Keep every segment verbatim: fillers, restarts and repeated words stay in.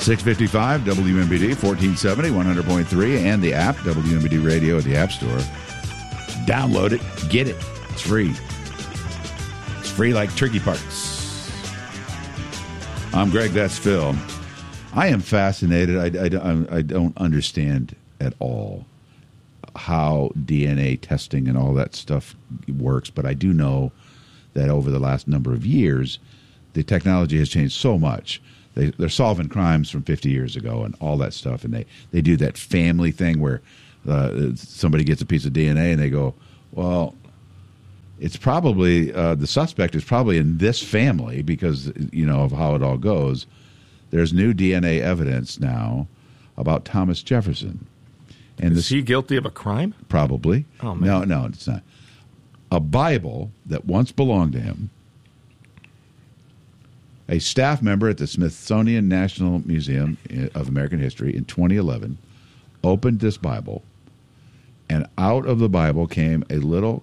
six fifty-five W M B D, fourteen seventy, one hundred point three, and the app, W M B D Radio at the App Store. Download it. Get it. It's free. It's free like turkey parts. I'm Greg. That's Phil. I am fascinated. I, I, I don't understand at all how D N A testing and all that stuff works, but I do know that over the last number of years, the technology has changed so much. They, they're solving crimes from fifty years ago and all that stuff, and they, they do that family thing where uh, somebody gets a piece of D N A and they go, well, it's probably, uh, the suspect is probably in this family because, you know, of how it all goes. There's new D N A evidence now about Thomas Jefferson. And is this, he guilty of a crime? Probably. Oh, man. No, no, it's not. A Bible that once belonged to him. A staff member at the Smithsonian National Museum of American History in twenty eleven opened this Bible, and out of the Bible came a little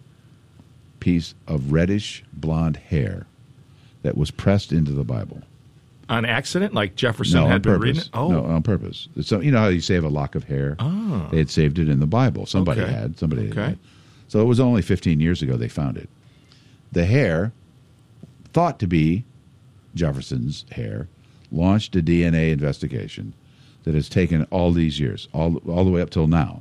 piece of reddish blonde hair that was pressed into the Bible. On accident? Like Jefferson no, had on been purpose. reading it? Oh. No, on purpose. So, you know how you save a lock of hair? Oh. They had saved it in the Bible. Somebody Okay. had. Somebody Okay. had. So it was only fifteen years ago they found it. The hair, thought to be Jefferson's hair, launched a D N A investigation that has taken all these years, all, all the way up till now,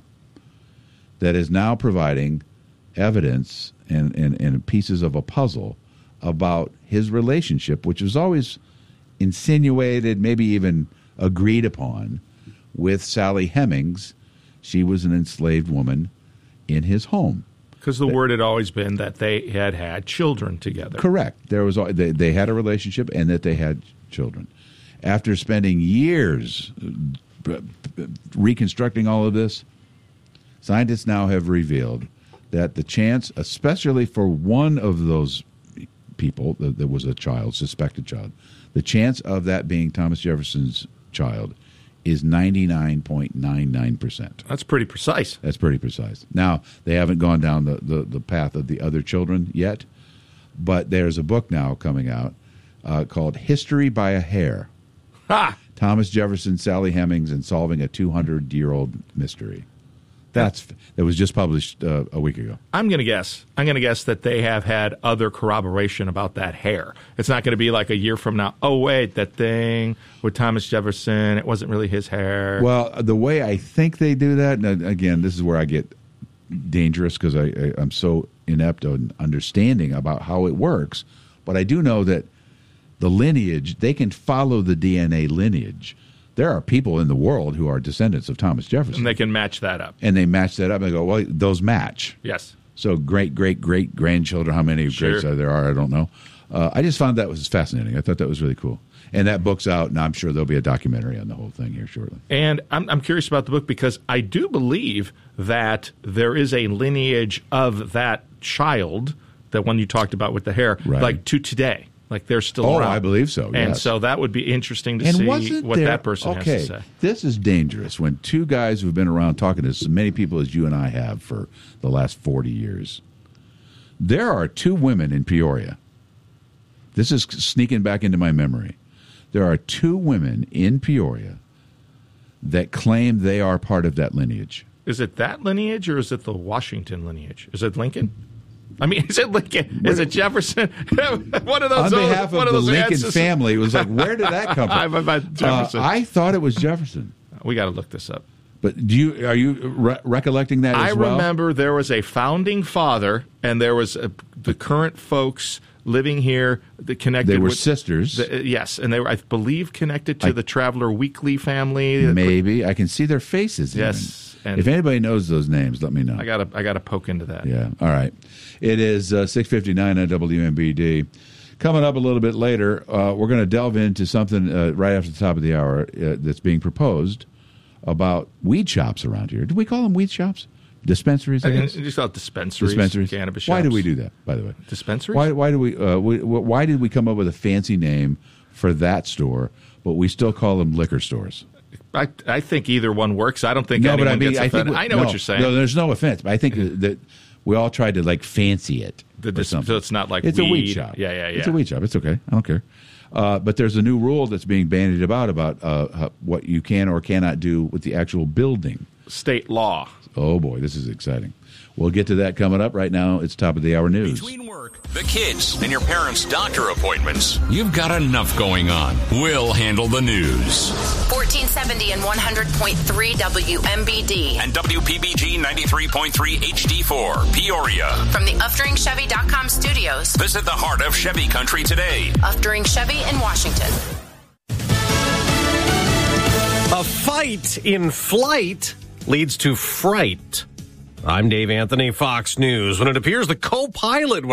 that is now providing evidence and, and, and pieces of a puzzle about his relationship, which was always insinuated, maybe even agreed upon, with Sally Hemings. She was an enslaved woman in his home. Because the word had always been that they had had children together. Correct. There was they, they had a relationship and that they had children. After spending years reconstructing all of this, scientists now have revealed that the chance, especially for one of those people that, that was a child, suspected child, the chance of that being Thomas Jefferson's child is ninety-nine point nine nine percent. That's pretty precise. That's pretty precise. Now, they haven't gone down the, the, the path of the other children yet, but there's a book now coming out uh, called History by a Hair. Ha! Thomas Jefferson, Sally Hemings, and Solving a two hundred year old Mystery. That's that was just published uh, a week ago. I'm going to guess. I'm going to guess that they have had other corroboration about that hair. It's not going to be like a year from now. Oh, wait, that thing with Thomas Jefferson, it wasn't really his hair. Well, the way I think they do that, and again, this is where I get dangerous because I, I, I'm so inept on understanding about how it works. But I do know that the lineage, they can follow the D N A lineage. There are people in the world who are descendants of Thomas Jefferson. And they can match that up. And they match that up and go, well, those match. Yes. So great, great, great grandchildren, how many Sure. greats there are, I don't know. Uh, I just found that was fascinating. I thought that was really cool. And that book's out, and I'm sure there'll be a documentary on the whole thing here shortly. And I'm, I'm curious about the book because I do believe that there is a lineage of that child, that one you talked about with the hair, Right. like to today. Like they're still Oh, around. I believe so, And yes. so that would be interesting to And see wasn't what there, that person okay, has to say. This is dangerous when two guys who've been around talking to as many people as you and I have for the last forty years. There are two women in Peoria. This is sneaking back into my memory. There are two women in Peoria that claim they are part of that lineage. Is it that lineage or is it the Washington lineage? Is it Lincoln? I mean, is it Lincoln? Is it Jefferson? One of those. On behalf one of, of the those Lincoln ancestors. family, it was like, where did that come from? I'm about Jefferson. Uh, I thought it was Jefferson. We got to look this up. But do you are you re- recollecting that as I well? remember there was a founding father, and there was a, the current folks living here that connected. They were with, sisters. The, uh, yes, and they were, I believe, connected to I- the Traveler Weekly family. Maybe. I can see their faces. Yes, even. and- If anybody knows those names, let me know. I got to I got to poke into that. Yeah. All right. It is uh, six fifty-nine on W M B D. Coming up a little bit later, uh, we're going to delve into something uh, right after the top of the hour uh, that's being proposed about weed shops around here. Do we call them weed shops? Dispensaries, I I guess? just thought dispensaries, Dispensaries. cannabis shops. Why did we do that, by the way? Dispensaries? Why, why, do we, uh, we, why did we come up with a fancy name for that store, but we still call them liquor stores? I, I think either one works. I don't think No, anyone but I mean, gets I offended. think I know no, what you're saying. No, there's no offense, but I think that we all tried to like fancy it. The or dis- something. so it's not like it's a weed weed. shop. Yeah, yeah, yeah. It's a weed shop. It's okay. I don't care. Uh, but there's a new rule that's being bandied about about uh, what you can or cannot do with the actual building. State law. Oh, boy, this is exciting. We'll get to that coming up. Right now, it's top of the hour news. Between work, the kids, and your parents' doctor appointments, you've got enough going on. We'll handle the news. fourteen seventy and one hundred point three W M B D. And W P B G ninety-three point three H D four, Peoria. From the Uftring Chevy dot com studios. Visit the heart of Chevy country today. Uftring Chevy in Washington. A fight in flight leads to fright. I'm Dave Anthony, Fox News. When it appears the co-pilot